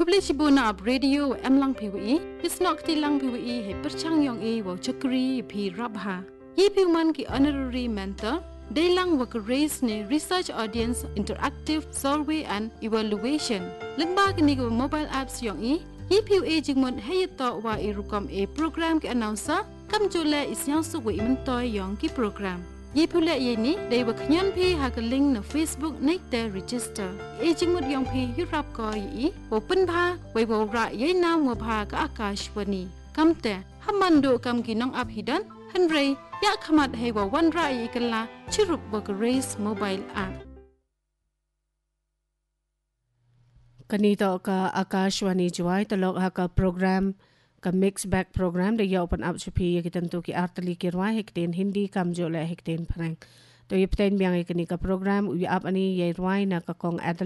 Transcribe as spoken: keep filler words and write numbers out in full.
Kublesibu na ab radio em lang P W E, bisnok ti lang P W E he perchang yong e wo chakri pi rabha. Ye pi man ki honorary mentor, they lang work raise ni research audience interactive survey and evaluation. Lagba kini ko mobile apps yong e, ye P W E jingmon he to wa irukom e program ki announcer, kam jule isyang suwe imentoy yong ki program. Ye pula ye ni they were knyan pi ha ka link na Facebook nek te register. E jingmut yong pi yurap ko yi open pha wei wo ra ye nam wo pha ka akashwani. Kam te hamando kam ki nong up hidan hanrei ya khamat he wo wan ra yi kala chirup wo ka raise mobile app. Kanito ka akashwani juai talok ha ka program ka mix back program de ya open up chupi ya kitantu ki artali ki rwa hekten hindi kam jo le hekten prank to yipten biang ikani ka program u up ani ye rwa na ka kong